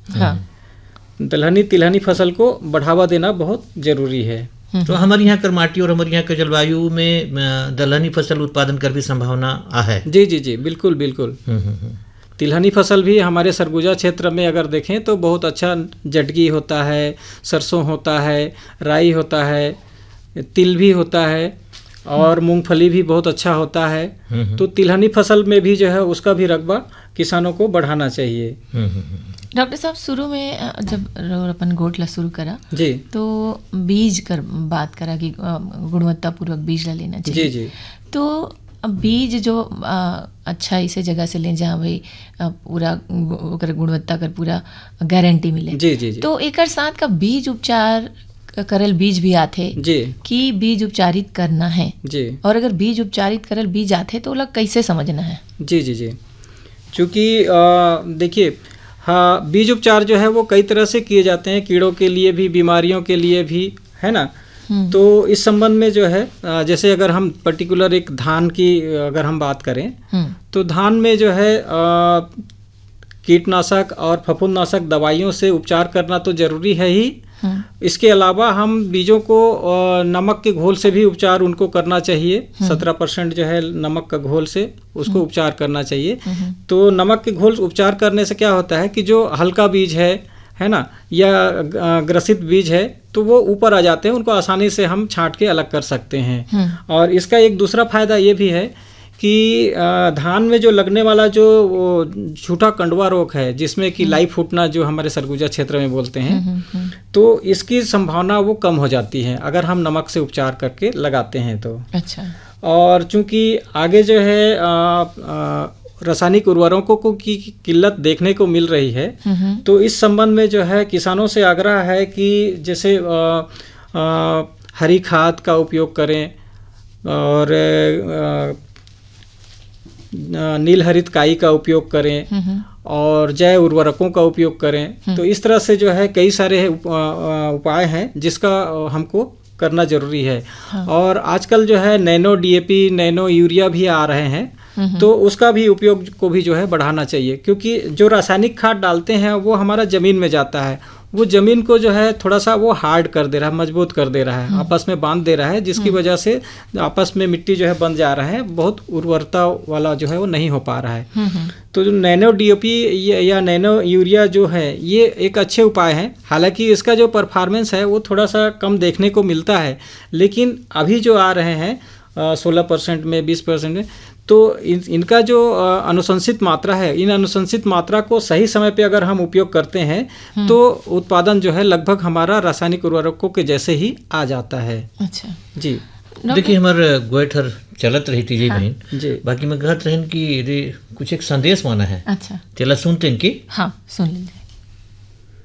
हाँ। दलहनी तिलहनी फसल को बढ़ावा देना बहुत जरूरी है। तो हमारे यहाँ कर माटी और हमारे यहाँ के जलवायु में दलहनी फसल उत्पादन कर भी संभावना है। जी जी जी, बिल्कुल बिल्कुल। तिलहनी फसल भी हमारे सरगुजा क्षेत्र में अगर देखें तो बहुत अच्छा जटगी होता है, सरसों होता है, राई होता है, तिल भी होता है और मूंगफली भी बहुत अच्छा होता है। तो तिलहनी फसल में भी जो है उसका भी रकबा किसानों को बढ़ाना चाहिए। डॉक्टर साहब, शुरू में जब अपन गोटला शुरू करा जी, तो बीज कर बात करा कि गुणवत्तापूर्वक बीज ला लेना चाहिए। जी जी। तो बीज जो अच्छा इसे जगह से लें जहाँ भाई पूरा ओकर गुणवत्ता कर पूरा गारंटी मिले। जी जी जी। तो एकर साथ का बीज उपचार करल बीज भी आथे जी, कि बीज उपचारित करना है जी। और अगर बीज उपचारित करल बीज आथे तो ओला कैसे समझना है? जी जी जी। चूँकि देखिए, हाँ, बीज उपचार जो है वो कई तरह से किए जाते हैं, कीड़ों के लिए भी, बीमारियों के लिए भी, है ना। तो इस संबंध में जो है जैसे अगर हम पर्टिकुलर एक धान की अगर हम बात करें तो धान में जो है कीटनाशक और फफूंदनाशक दवाइयों से उपचार करना तो जरूरी है ही। इसके अलावा हम बीजों को नमक के घोल से भी उपचार उनको करना चाहिए। 17% जो है नमक का घोल से उसको उपचार करना चाहिए। तो नमक के घोल उपचार करने से क्या होता है कि जो हल्का बीज है ना, या ग्रसित बीज है तो वो ऊपर आ जाते हैं, उनको आसानी से हम छांट के अलग कर सकते हैं। और इसका एक दूसरा फायदा ये भी है कि धान में जो लगने वाला जो झूठा कंडवा रोग है, जिसमें कि लाई फूटना जो हमारे सरगुजा क्षेत्र में बोलते हैं, तो इसकी संभावना वो कम हो जाती है अगर हम नमक से उपचार करके लगाते हैं तो। अच्छा। और चूंकि आगे जो है रासायनिक उर्वरकों की किल्लत देखने को मिल रही है, तो इस संबंध में जो है किसानों से आग्रह है कि जैसे हरी खाद का उपयोग करें और नील हरित काई का उपयोग करें और जैव उर्वरकों का उपयोग करें। तो इस तरह से जो है कई सारे उपाय हैं जिसका हमको करना जरूरी है। और आजकल जो है नैनो डीएपी, नैनो यूरिया भी आ रहे हैं, तो उसका भी उपयोग को भी जो है बढ़ाना चाहिए, क्योंकि जो रासायनिक खाद डालते हैं वो हमारा ज़मीन में जाता है, वो ज़मीन को जो है थोड़ा सा वो हार्ड कर दे रहा है, मजबूत कर दे रहा है, आपस में बांध दे रहा है, जिसकी वजह से आपस में मिट्टी जो है बन जा रहा है, बहुत उर्वरता वाला जो है वो नहीं हो पा रहा है। तो जो नैनो डीएपी या नैनो यूरिया जो है ये एक अच्छे उपाय हैं। हालांकि इसका जो परफॉर्मेंस है वो थोड़ा सा कम देखने को मिलता है, लेकिन अभी जो आ रहे हैं 16% में, 20% में, तो इनका जो अनुशंसित मात्रा है, इन अनुशंसित मात्रा को सही समय पे अगर हम उपयोग करते हैं तो उत्पादन जो है लगभग हमारा रासायनिक उर्वरकों के जैसे ही आ जाता है। अच्छा जी। देखिए, हमारे गोइठर चलत रही थी जी बहन जी। बाकी मैं कहत रहन कि कुछ एक संदेश माना है। अच्छा, चला सुनते हैं कि हाँ सुन लीजिए।